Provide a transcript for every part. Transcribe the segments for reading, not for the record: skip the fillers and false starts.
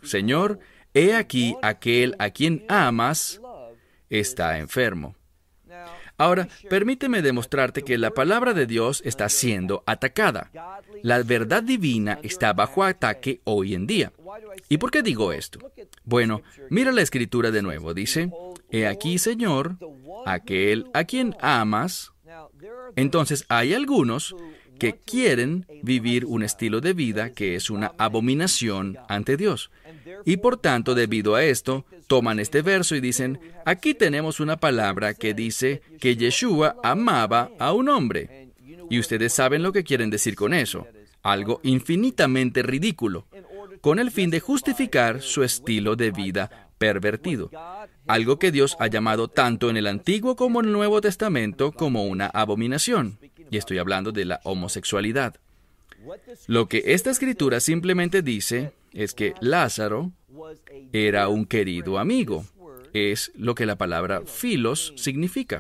Señor, he aquí aquel a quien amas está enfermo. Ahora, permíteme demostrarte que la palabra de Dios está siendo atacada. La verdad divina está bajo ataque hoy en día. ¿Y por qué digo esto? Bueno, mira la Escritura de nuevo. Dice, he aquí, Señor, aquel a quien amas. Entonces, hay algunos que quieren vivir un estilo de vida que es una abominación ante Dios. Y por tanto, debido a esto, toman este verso y dicen, aquí tenemos una palabra que dice que Yeshua amaba a un hombre. Y ustedes saben lo que quieren decir con eso. Algo infinitamente ridículo, con el fin de justificar su estilo de vida pervertido. Algo que Dios ha llamado tanto en el Antiguo como en el Nuevo Testamento como una abominación. Y estoy hablando de la homosexualidad. Lo que esta escritura simplemente dice es que Lázaro era un querido amigo. Es lo que la palabra filos significa.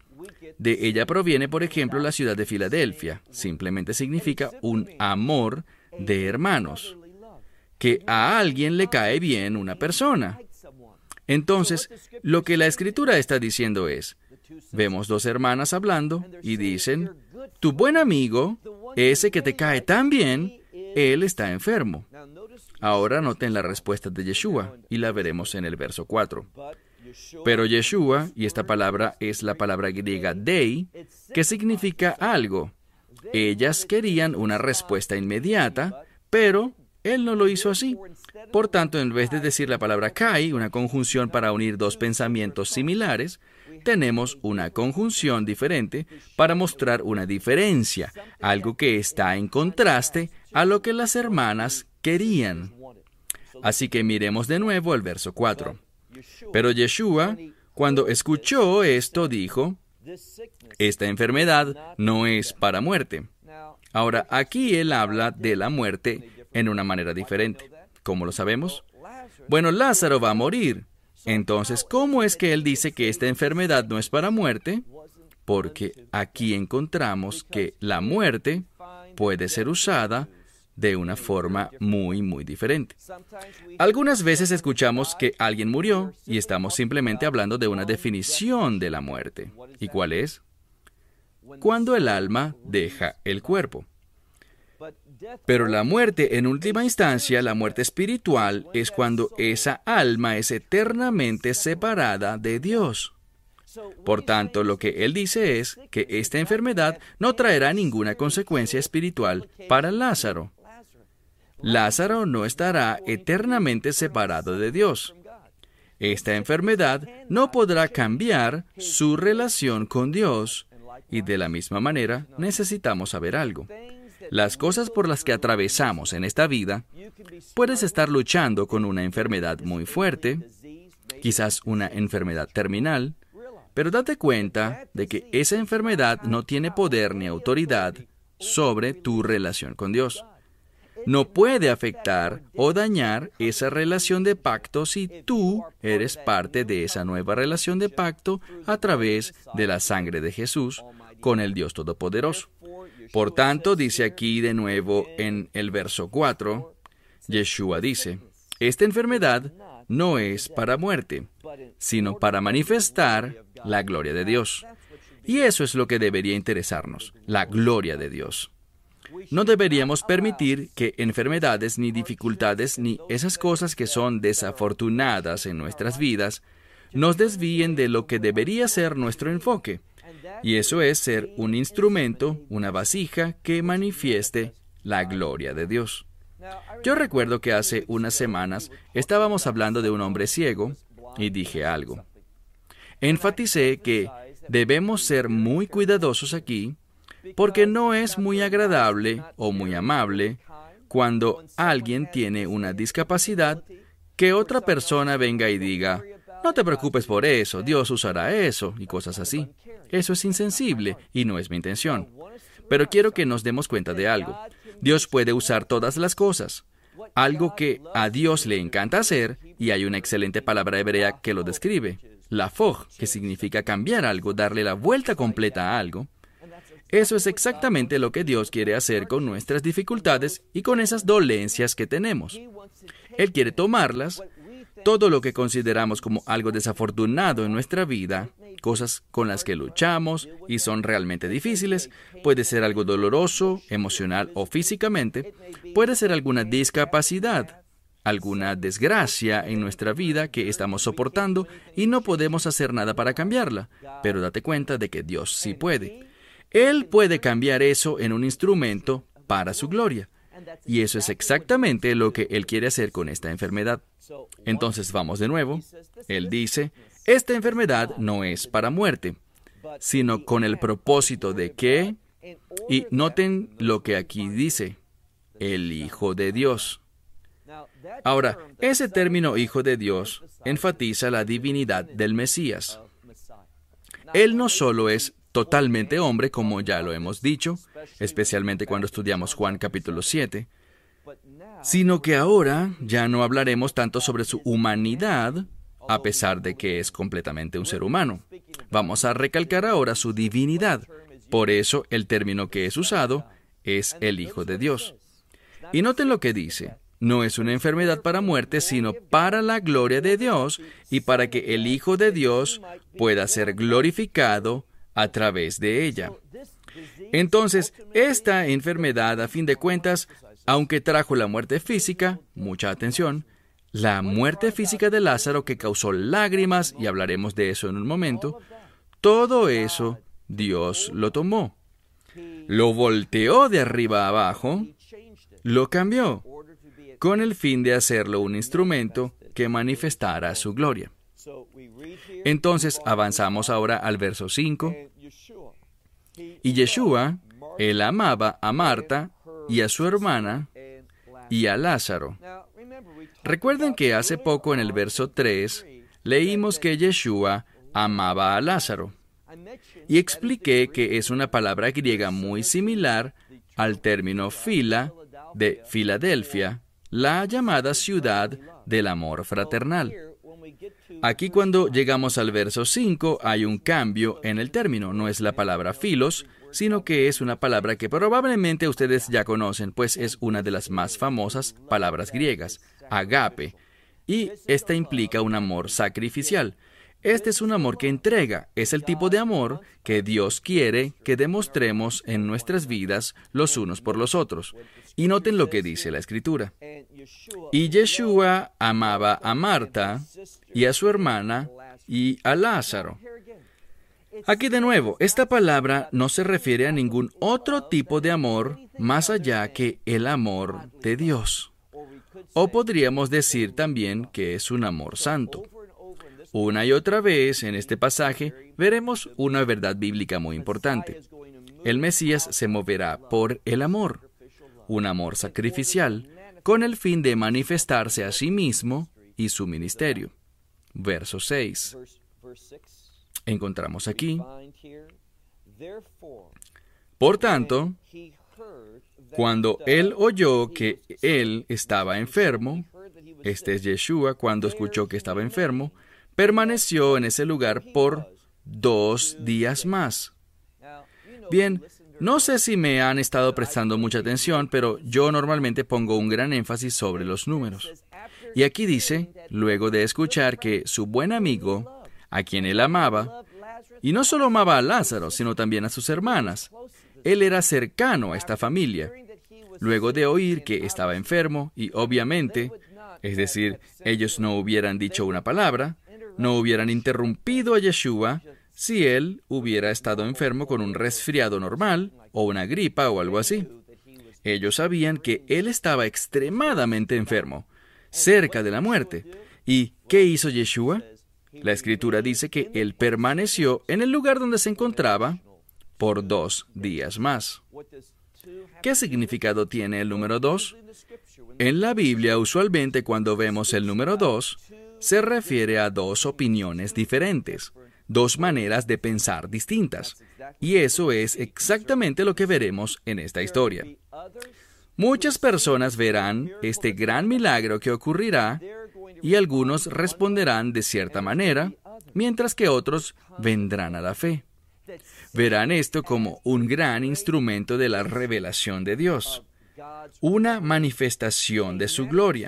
De ella proviene, por ejemplo, la ciudad de Filadelfia. Simplemente significa un amor de hermanos. Que a alguien le cae bien una persona. Entonces, lo que la Escritura está diciendo es, vemos dos hermanas hablando y dicen, tu buen amigo, ese que te cae tan bien, él está enfermo. Ahora noten la respuesta de Yeshua y la veremos en el verso 4. Pero Yeshua, y esta palabra es la palabra griega dei, que significa algo. Ellas querían una respuesta inmediata, pero él no lo hizo así. Por tanto, en vez de decir la palabra kai, una conjunción para unir dos pensamientos similares, tenemos una conjunción diferente para mostrar una diferencia, algo que está en contraste a lo que las hermanas querían. Así que miremos de nuevo el verso 4. Pero Yeshua, cuando escuchó esto, dijo, esta enfermedad no es para muerte. Ahora, aquí él habla de la muerte en una manera diferente. ¿Cómo lo sabemos? Bueno, Lázaro va a morir. Entonces, ¿cómo es que él dice que esta enfermedad no es para muerte? Porque aquí encontramos que la muerte puede ser usada de una forma muy, muy diferente. Algunas veces escuchamos que alguien murió y estamos simplemente hablando de una definición de la muerte. ¿Y cuál es? Cuando el alma deja el cuerpo. Pero la muerte, en última instancia, la muerte espiritual, es cuando esa alma es eternamente separada de Dios. Por tanto, lo que él dice es que esta enfermedad no traerá ninguna consecuencia espiritual para Lázaro. Lázaro no estará eternamente separado de Dios. Esta enfermedad no podrá cambiar su relación con Dios, y de la misma manera necesitamos saber algo. Las cosas por las que atravesamos en esta vida, puedes estar luchando con una enfermedad muy fuerte, quizás una enfermedad terminal, pero date cuenta de que esa enfermedad no tiene poder ni autoridad sobre tu relación con Dios. No puede afectar o dañar esa relación de pacto si tú eres parte de esa nueva relación de pacto a través de la sangre de Jesús con el Dios Todopoderoso. Por tanto, dice aquí de nuevo en el verso 4, Yeshua dice, esta enfermedad no es para muerte, sino para manifestar la gloria de Dios. Y eso es lo que debería interesarnos, la gloria de Dios. No deberíamos permitir que enfermedades, ni dificultades, ni esas cosas que son desafortunadas en nuestras vidas, nos desvíen de lo que debería ser nuestro enfoque. Y eso es ser un instrumento, una vasija que manifieste la gloria de Dios. Yo recuerdo que hace unas semanas estábamos hablando de un hombre ciego y dije algo. Enfaticé que debemos ser muy cuidadosos aquí porque no es muy agradable o muy amable cuando alguien tiene una discapacidad que otra persona venga y diga, no te preocupes por eso, Dios usará eso y cosas así. Eso es insensible y no es mi intención. Pero quiero que nos demos cuenta de algo. Dios puede usar todas las cosas. Algo que a Dios le encanta hacer, y hay una excelente palabra hebrea que lo describe, lafoj, que significa cambiar algo, darle la vuelta completa a algo. Eso es exactamente lo que Dios quiere hacer con nuestras dificultades y con esas dolencias que tenemos. Él quiere tomarlas. Todo lo que consideramos como algo desafortunado en nuestra vida, cosas con las que luchamos y son realmente difíciles, puede ser algo doloroso, emocional o físicamente, puede ser alguna discapacidad, alguna desgracia en nuestra vida que estamos soportando y no podemos hacer nada para cambiarla. Pero date cuenta de que Dios sí puede. Él puede cambiar eso en un instrumento para su gloria. Y eso es exactamente lo que Él quiere hacer con esta enfermedad. Entonces vamos de nuevo. Él dice, esta enfermedad no es para muerte, sino con el propósito de que, y noten lo que aquí dice, el Hijo de Dios. Ahora, ese término Hijo de Dios enfatiza la divinidad del Mesías. Él no solo es totalmente hombre, como ya lo hemos dicho, especialmente cuando estudiamos Juan capítulo 7, sino que ahora ya no hablaremos tanto sobre su humanidad, a pesar de que es completamente un ser humano. Vamos a recalcar ahora su divinidad. Por eso el término que es usado es el Hijo de Dios. Y noten lo que dice. No es una enfermedad para muerte, sino para la gloria de Dios y para que el Hijo de Dios pueda ser glorificado a través de ella. Entonces, esta enfermedad, a fin de cuentas, aunque trajo la muerte física, mucha atención, la muerte física de Lázaro que causó lágrimas, y hablaremos de eso en un momento, todo eso Dios lo tomó, lo volteó de arriba a abajo, lo cambió, con el fin de hacerlo un instrumento que manifestara su gloria. Entonces avanzamos ahora al verso 5. Y Yeshua, él amaba a Marta y a su hermana y a Lázaro. Recuerden que hace poco en el verso 3 leímos que Yeshua amaba a Lázaro. Y expliqué que es una palabra griega muy similar al término fila de Filadelfia, la llamada ciudad del amor fraternal. Aquí cuando llegamos al verso 5 hay un cambio en el término. No es la palabra filos, sino que es una palabra que probablemente ustedes ya conocen, pues es una de las más famosas palabras griegas, agape. Y esta implica un amor sacrificial. Este es un amor que entrega, es el tipo de amor que Dios quiere que demostremos en nuestras vidas los unos por los otros. Y noten lo que dice la Escritura. Y Yeshua amaba a Marta y a su hermana y a Lázaro. Aquí de nuevo, esta palabra no se refiere a ningún otro tipo de amor más allá que el amor de Dios. O podríamos decir también que es un amor santo. Una y otra vez en este pasaje veremos una verdad bíblica muy importante. El Mesías se moverá por el amor, un amor sacrificial, con el fin de manifestarse a sí mismo y su ministerio. Verso 6. Encontramos aquí. Por tanto, cuando él oyó que él estaba enfermo, este es Yeshua, cuando escuchó que estaba enfermo, permaneció en ese lugar por 2 días más. Bien, no sé si me han estado prestando mucha atención, pero yo normalmente pongo un gran énfasis sobre los números. Y aquí dice, luego de escuchar que su buen amigo, a quien él amaba, y no solo amaba a Lázaro, sino también a sus hermanas, él era cercano a esta familia. Luego de oír que estaba enfermo, y obviamente, es decir, ellos no hubieran dicho una palabra, no hubieran interrumpido a Yeshua si él hubiera estado enfermo con un resfriado normal o una gripa o algo así. Ellos sabían que él estaba extremadamente enfermo, cerca de la muerte. ¿Y qué hizo Yeshua? La Escritura dice que él permaneció en el lugar donde se encontraba por 2 días más. ¿Qué significado tiene el número 2? En la Biblia, usualmente cuando vemos el número 2, se refiere a 2 opiniones diferentes, 2 maneras de pensar distintas. Y eso es exactamente lo que veremos en esta historia. Muchas personas verán este gran milagro que ocurrirá y algunos responderán de cierta manera, mientras que otros vendrán a la fe. Verán esto como un gran instrumento de la revelación de Dios, una manifestación de su gloria.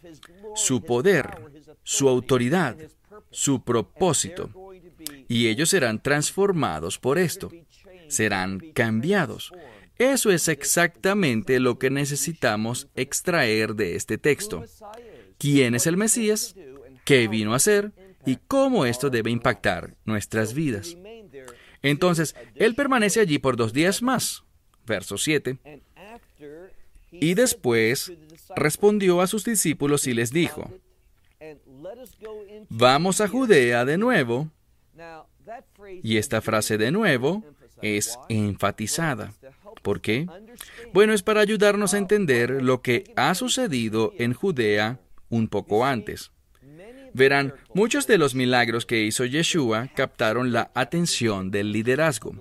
su poder, su autoridad, su propósito. Y ellos serán transformados por esto. Serán cambiados. Eso es exactamente lo que necesitamos extraer de este texto. ¿Quién es el Mesías? ¿Qué vino a hacer? ¿Y cómo esto debe impactar nuestras vidas? Entonces, Él permanece allí por 2 días más. Verso 7. Y después respondió a sus discípulos y les dijo, vamos a Judea de nuevo. Y esta frase de nuevo es enfatizada. ¿Por qué? Bueno, es para ayudarnos a entender lo que ha sucedido en Judea un poco antes. Verán, muchos de los milagros que hizo Yeshua captaron la atención del liderazgo.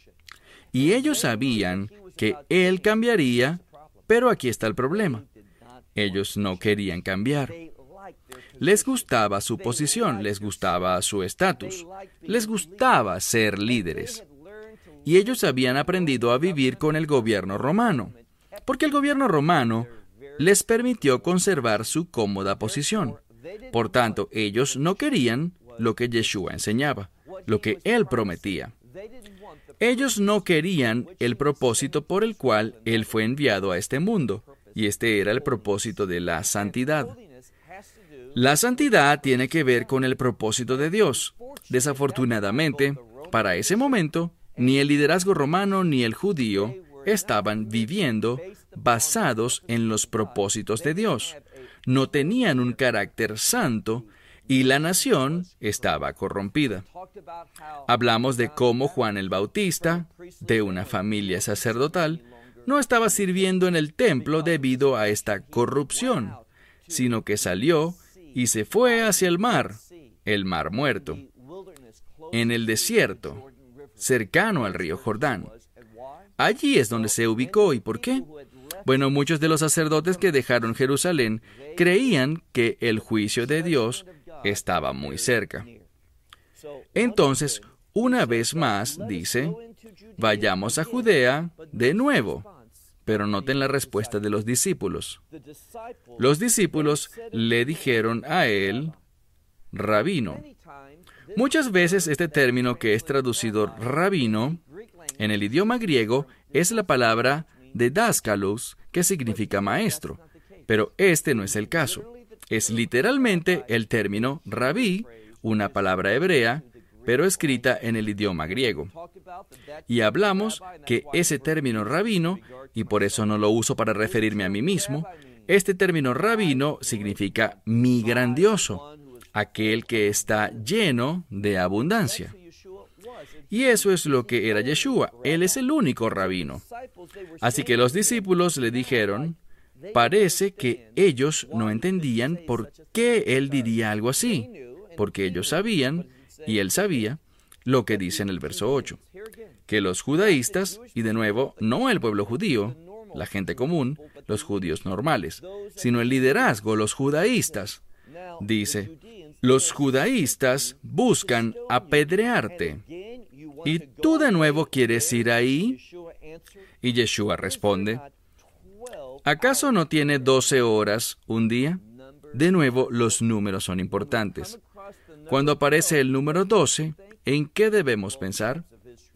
Y ellos sabían que Él cambiaría, pero aquí está el problema. Ellos no querían cambiar. Les gustaba su posición, les gustaba su estatus, les gustaba ser líderes. Y ellos habían aprendido a vivir con el gobierno romano, porque el gobierno romano les permitió conservar su cómoda posición. Por tanto, ellos no querían lo que Yeshua enseñaba, lo que Él prometía. Ellos no querían el propósito por el cual Él fue enviado a este mundo, y este era el propósito de la santidad. La santidad tiene que ver con el propósito de Dios. Desafortunadamente, para ese momento, ni el liderazgo romano ni el judío estaban viviendo basados en los propósitos de Dios. No tenían un carácter santo y la nación estaba corrompida. Hablamos de cómo Juan el Bautista, de una familia sacerdotal, no estaba sirviendo en el templo debido a esta corrupción, sino que salió y se fue hacia el Mar Muerto, en el desierto, cercano al río Jordán. Allí es donde se ubicó. ¿Y por qué? Bueno, muchos de los sacerdotes que dejaron Jerusalén creían que el juicio de Dios estaba muy cerca. Entonces, una vez más, dice, vayamos a Judea de nuevo. Pero noten la respuesta de los discípulos. Los discípulos le dijeron a él, rabino. Muchas veces este término que es traducido rabino, en el idioma griego, es la palabra didaskalos, que significa maestro. Pero este no es el caso. Es literalmente el término rabí, una palabra hebrea, pero escrita en el idioma griego. Y hablamos que ese término rabino, y por eso no lo uso para referirme a mí mismo, este término rabino significa mi grandioso, aquel que está lleno de abundancia. Y eso es lo que era Yeshua. Él es el único rabino. Así que los discípulos le dijeron, parece que ellos no entendían por qué él diría algo así, porque ellos sabían, y él sabía, lo que dice en el verso 8, que los judaístas, y de nuevo, no el pueblo judío, la gente común, los judíos normales, sino el liderazgo, los judaístas, dice, los judaístas buscan apedrearte. ¿Y tú de nuevo quieres ir ahí? Y Yeshua responde, ¿acaso no tiene 12 horas un día? De nuevo, los números son importantes. Cuando aparece el número 12, ¿en qué debemos pensar?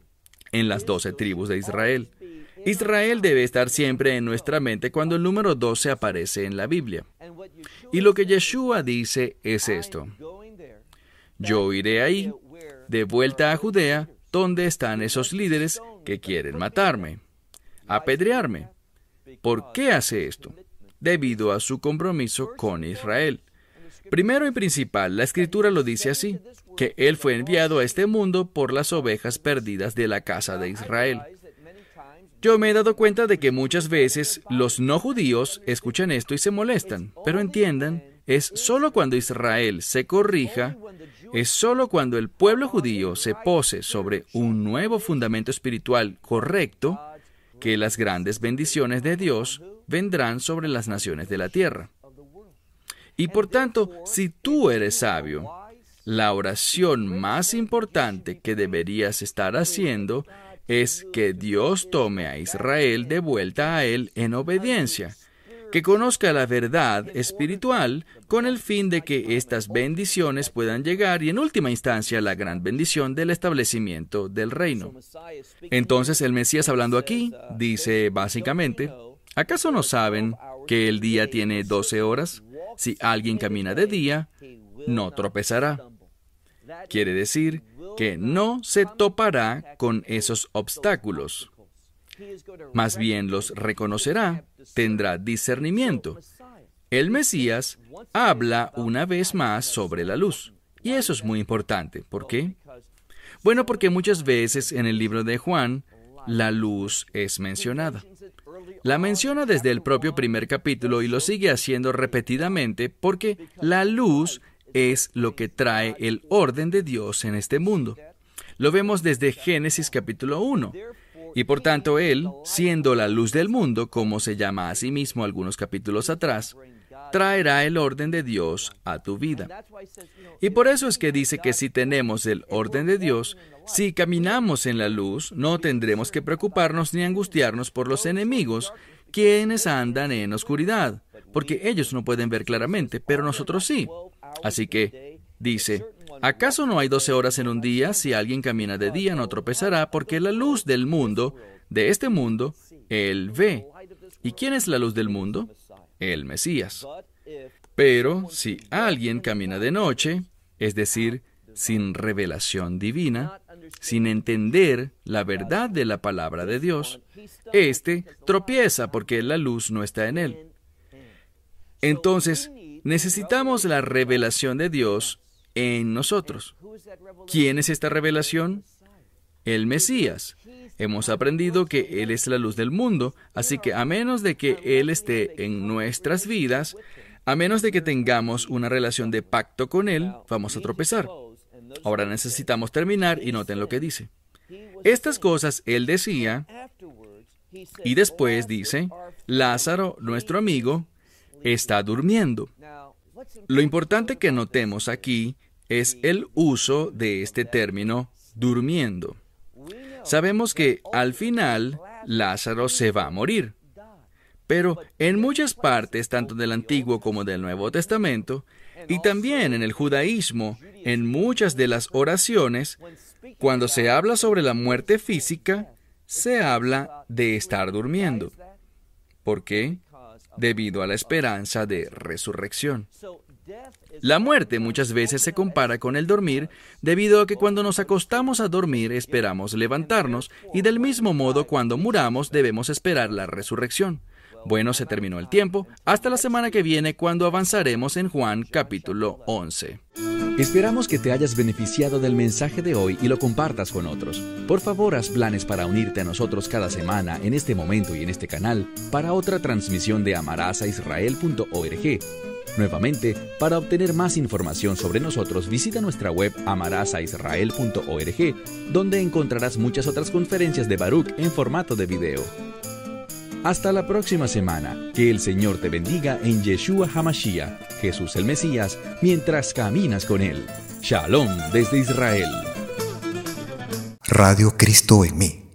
En las 12 tribus de Israel. Israel debe estar siempre en nuestra mente cuando el número 12 aparece en la Biblia. Y lo que Yeshua dice es esto. Yo iré ahí, de vuelta a Judea, donde están esos líderes que quieren matarme, apedrearme. ¿Por qué hace esto? Debido a su compromiso con Israel. Primero y principal, la Escritura lo dice así, que Él fue enviado a este mundo por las ovejas perdidas de la casa de Israel. Yo me he dado cuenta de que muchas veces los no judíos escuchan esto y se molestan, pero entiendan, es solo cuando Israel se corrija, es solo cuando el pueblo judío se pose sobre un nuevo fundamento espiritual correcto, que las grandes bendiciones de Dios vendrán sobre las naciones de la tierra. Y por tanto, si tú eres sabio, la oración más importante que deberías estar haciendo es que Dios tome a Israel de vuelta a Él en obediencia, que conozca la verdad espiritual con el fin de que estas bendiciones puedan llegar y en última instancia la gran bendición del establecimiento del reino. Entonces el Mesías hablando aquí dice básicamente, ¿acaso no saben que el día tiene 12 horas? Si alguien camina de día, no tropezará. Quiere decir que no se topará con esos obstáculos. Más bien los reconocerá, tendrá discernimiento. El Mesías habla una vez más sobre la luz. Y eso es muy importante. ¿Por qué? Bueno, porque muchas veces en el libro de Juan, la luz es mencionada. La menciona desde el propio primer capítulo y lo sigue haciendo repetidamente porque la luz es lo que trae el orden de Dios en este mundo. Lo vemos desde Génesis capítulo 1. Y por tanto Él, siendo la luz del mundo, como se llama a sí mismo algunos capítulos atrás, traerá el orden de Dios a tu vida. Y por eso es que dice que si tenemos el orden de Dios, si caminamos en la luz, no tendremos que preocuparnos ni angustiarnos por los enemigos, quienes andan en oscuridad, porque ellos no pueden ver claramente, pero nosotros sí. Así que, dice, ¿acaso no hay 12 horas en un día? Si alguien camina de día no tropezará, porque la luz del mundo, de este mundo, Él ve. ¿Y quién es la luz del mundo? El Mesías. Pero si alguien camina de noche, es decir, sin revelación divina, sin entender la verdad de la palabra de Dios, éste tropieza porque la luz no está en él. Entonces, necesitamos la revelación de Dios en nosotros. ¿Quién es esta revelación? El Mesías. Hemos aprendido que Él es la luz del mundo, así que a menos de que Él esté en nuestras vidas, a menos de que tengamos una relación de pacto con Él, vamos a tropezar. Ahora necesitamos terminar y noten lo que dice. Estas cosas Él decía, y después dice, Lázaro, nuestro amigo, está durmiendo. Lo importante que notemos aquí es el uso de este término, durmiendo. Sabemos que al final Lázaro se va a morir. Pero en muchas partes, tanto del Antiguo como del Nuevo Testamento, y también en el judaísmo, en muchas de las oraciones, cuando se habla sobre la muerte física, se habla de estar durmiendo. ¿Por qué? Debido a la esperanza de resurrección. La muerte muchas veces se compara con el dormir, debido a que cuando nos acostamos a dormir esperamos levantarnos, y del mismo modo cuando muramos debemos esperar la resurrección. Bueno, se terminó el tiempo. Hasta la semana que viene cuando avanzaremos en Juan capítulo 11. Esperamos que te hayas beneficiado del mensaje de hoy y lo compartas con otros. Por favor, haz planes para unirte a nosotros cada semana en este momento y en este canal para otra transmisión de amarazaisrael.org. Nuevamente, para obtener más información sobre nosotros, visita nuestra web amarazaisrael.org, donde encontrarás muchas otras conferencias de Baruch en formato de video. Hasta la próxima semana. Que el Señor te bendiga en Yeshua HaMashiach, Jesús el Mesías, mientras caminas con Él. Shalom desde Israel. Radio Cristo en mí.